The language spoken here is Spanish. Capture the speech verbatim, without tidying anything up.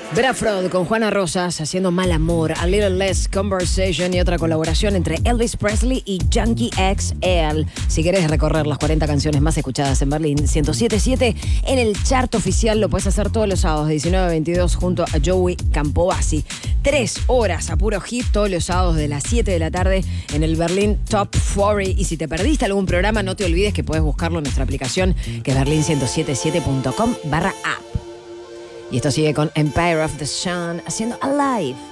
Vera Frod con Juana Rosas haciendo Mal Amor, A Little Less Conversation, y otra colaboración entre Elvis Presley y Junkie X L. Si querés recorrer las cuarenta canciones más escuchadas en Berlín, ciento siete punto siete en el chart oficial, lo puedes hacer todos los sábados de diecinueve a veintidós junto a Joey Campovasi. Tres horas a puro hit todos los sábados de las siete de la tarde en el Berlín Top cuarenta. Y si te perdiste algún programa, no te olvides que puedes buscarlo en nuestra aplicación, que es berlin ciento setenta y siete punto com barra app. Y esto sigue con Empire of the Sun haciendo Alive.